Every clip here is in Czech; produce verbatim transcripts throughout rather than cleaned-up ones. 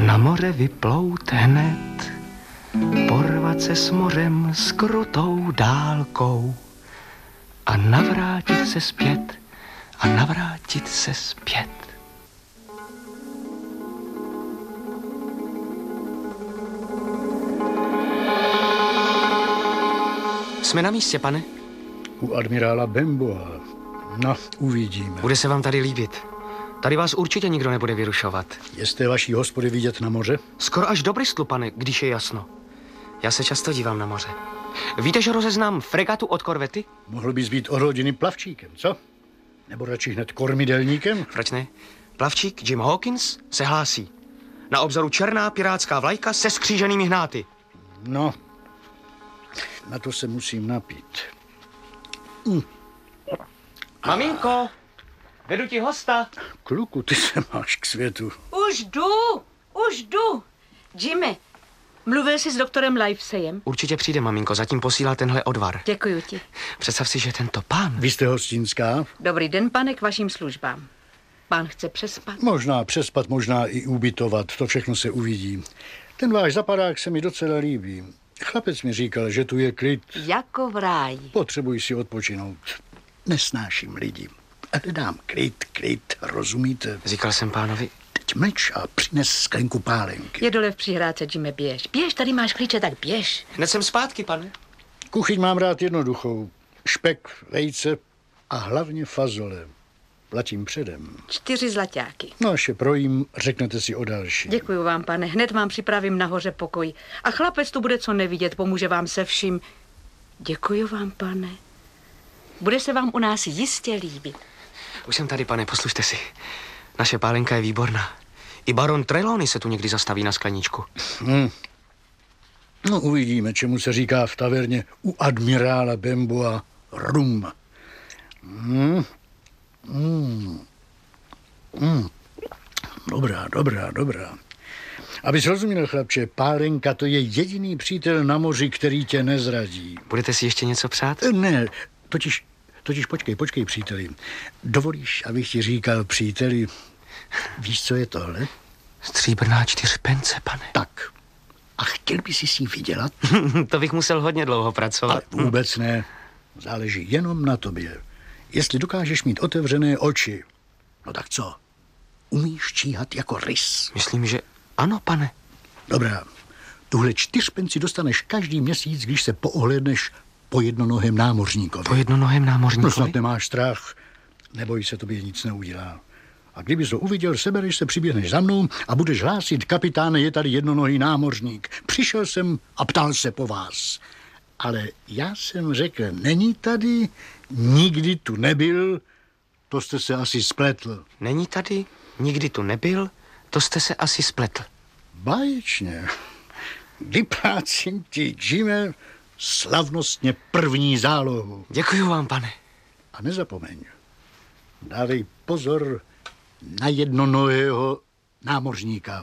Na moře vyplout hned, porvat se s mořem s krutou dálkou a navrátit se zpět a navrátit se zpět. Jsme na místě, pane? U admirála Benboa. No, uvidíme. Bude se vám tady líbit. Tady vás určitě nikdo nebude vyrušovat. Je z té vaší hospody vidět na moře? Skoro až do Bristolu, pane, když je jasno. Já se často dívám na moře. Víte, že rozeznám fregatu od korvety? Mohl bys být od hodiny plavčíkem, co? Nebo radši hned kormidelníkem? Proč ne? Plavčík Jim Hawkins se hlásí. Na obzoru černá pirátská vlajka se skříženými hnáty. No, na to se musím napít. Mm. Maminko, vedu ti hosta. Kluku, ty se máš k světu. Už jdu, už jdu. Jimmy, mluvil jsi s doktorem Liveseyem? Určitě přijde, maminko, zatím posílá tenhle odvar. Děkuju ti. Představ si, že tento pán... Vy jste hostinská? Dobrý den, pane, k vašim službám. Pán chce přespat? Možná přespat, možná i ubytovat, to všechno se uvidí. Ten váš zapadák se mi docela líbí. Chlapec mi říkal, že tu je klid. Jako v ráji. Potřebuji si odpočinout. Nesnáším lidi. Ale dám klid, klid, rozumíte? Říkal jsem pánovi... Teď mlč a přines sklenku pálenky. Je dole v přihrádce, Jimmy, běž. Běž, tady máš klíče, tak běž. Hned jsem zpátky, pane. Kuchyň mám rád jednoduchou. Špek, vejce a hlavně fazole. Platím předem. Čtyři zlaťáky. No až je projím, řeknete si o další. Děkuju vám, pane. Hned vám připravím nahoře pokoj. A chlapec tu bude co nevidět, pomůže vám se vším. Děkuju vám, pane. Bude se vám u nás jistě líbit. Už jsem tady, pane, poslušte si. Naše pálenka je výborná. I baron Trelawney se tu někdy zastaví na skleničku. Hmm. No uvidíme, čemu se říká v taverně u admirála Benboa rum. Hmm. Hmm. Hmm. Dobrá, dobrá, dobrá. Abys rozuměl, chlapče, pálenka to je jediný přítel na moři, který tě nezradí. Budete si ještě něco přát? Ne, totiž, totiž počkej, počkej, příteli. Dovolíš, abych ti říkal, příteli, víš, co je tohle? Stříbrná čtyřpence, pane. Tak. A chtěl bys si ji vydělat? To bych musel hodně dlouho pracovat. Ale vůbec ne. Záleží jenom na tobě. Jestli dokážeš mít otevřené oči, no tak co? Umíš číhat jako rys? Myslím, že ano, pane. Dobrá. Tuhle čtyřpenci dostaneš každý měsíc, když se poohlédneš po jednonohém námořníkovi. Po jednonohém námořníkovi? No snad nemáš strach. Neboj se, tobě nic neudělá. A kdybys ho uviděl, sebereš se, přiběhneš za mnou a budeš hlásit: kapitáne, je tady jednonohý námořník. Přišel jsem a ptal se po vás. Ale já jsem řekl, není tady, nikdy tu nebyl, to jste se asi spletl. Není tady, nikdy tu nebyl, to jste se asi spletl. Báječně. Vyplácím ti, Jimmy, slavnostně první zálohu. Děkuju vám, pane. A nezapomeň, dávej pozor na jednonohého námořníka.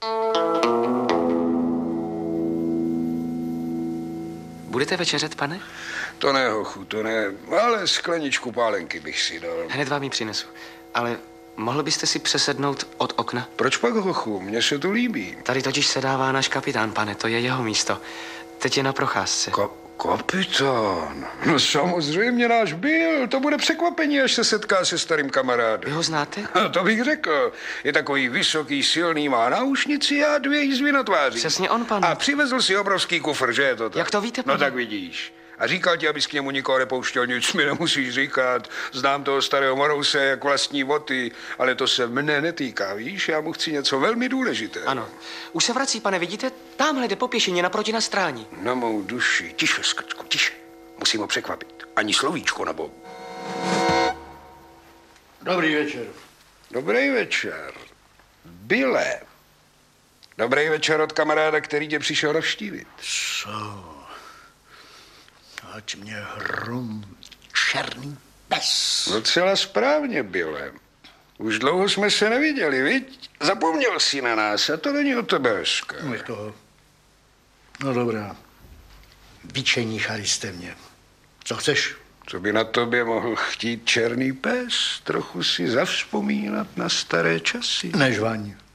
Budete večeřet, pane? To ne, hochu, to ne, ale skleničku pálenky bych si dal. Hned vám ji přinesu, ale mohl byste si přesednout od okna? Proč pak, hochu, mně se tu líbí. Tady totiž se dává náš kapitán, pane, to je jeho místo. Teď je na procházce. Ka- kapitán? No samozřejmě náš byl, to bude překvapení, až se setká se starým kamarádem. Vy ho znáte? No, to bych řekl. Je takový vysoký, silný, má náušnici a dvě jízvy na tváři. Přesně on, pane. A přivezl si obrovský kufr, že je to tak? Jak to víte, pane? No tak vidíš. A říkal ti, abys k němu nikoho nepouštěl, nic mi nemusíš říkat. Znám toho starého Morouse jak vlastní boty, ale to se mne netýká, víš? Já mu chci něco velmi důležité. Ano. Už se vrací, pane, vidíte? Tamhle jde po pěšině naproti na stráni. Na mou duši. Tiše, skrčku, tiše. Musím ho překvapit. Ani slovíčko, nebo... Dobrý večer. Dobrý večer. Byle. Dobrý večer od kamaráda, který tě přišel navštívit. Co? Ať mě hrom černý pes. Docela správně, Byle. Už dlouho jsme se neviděli, viď? Zapomněl jsi na nás a to není o tebe hezké. Nech toho. No dobrá. Vyčeníchali jste mě. Co chceš? Co by na tobě mohl chtít černý pes? Trochu si zavzpomínat na staré časy. Nežvaň.